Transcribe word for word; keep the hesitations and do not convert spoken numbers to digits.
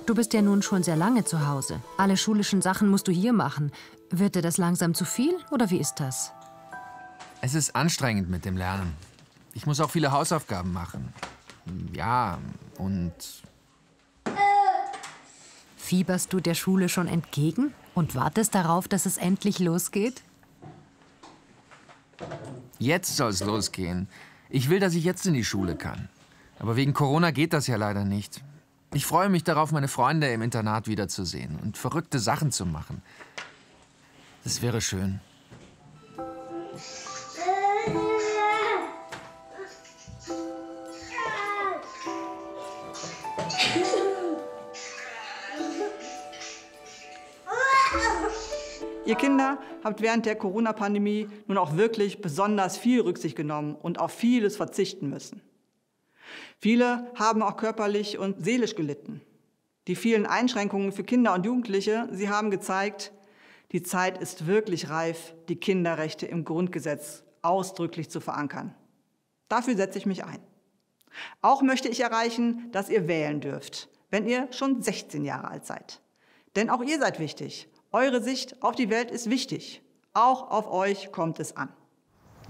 Du bist ja nun schon sehr lange zu Hause. Alle schulischen Sachen musst du hier machen. Wird dir das langsam zu viel oder wie ist das? Es ist anstrengend mit dem Lernen. Ich muss auch viele Hausaufgaben machen. Ja, und... Fieberst du der Schule schon entgegen und wartest darauf, dass es endlich losgeht? Jetzt soll es losgehen. Ich will, dass ich jetzt in die Schule kann. Aber wegen Corona geht das ja leider nicht. Ich freue mich darauf, meine Freunde im Internat wiederzusehen und verrückte Sachen zu machen. Das wäre schön. Ihr Kinder habt während der Corona-Pandemie nun auch wirklich besonders viel Rücksicht genommen und auf vieles verzichten müssen. Viele haben auch körperlich und seelisch gelitten. Die vielen Einschränkungen für Kinder und Jugendliche, sie haben gezeigt, die Zeit ist wirklich reif, die Kinderrechte im Grundgesetz ausdrücklich zu verankern. Dafür setze ich mich ein. Auch möchte ich erreichen, dass ihr wählen dürft, wenn ihr schon sechzehn Jahre alt seid. Denn auch ihr seid wichtig. Eure Sicht auf die Welt ist wichtig. Auch auf euch kommt es an.